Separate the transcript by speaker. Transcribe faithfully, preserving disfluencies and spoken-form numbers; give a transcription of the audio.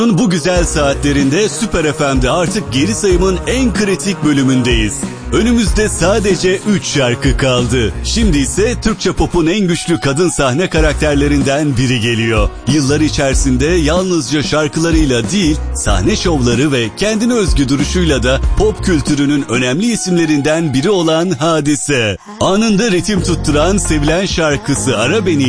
Speaker 1: Bu güzel saatlerinde Süper F M'de artık geri sayımın en kritik bölümündeyiz. Önümüzde sadece üç şarkı kaldı. Şimdi ise Türkçe pop'un en güçlü kadın sahne karakterlerinden biri geliyor. Yıllar içerisinde yalnızca şarkılarıyla değil, sahne şovları ve kendine özgü duruşuyla da pop kültürünün önemli isimlerinden biri olan Hadise. Anında ritim tutturan sevilen şarkısı Ara Beni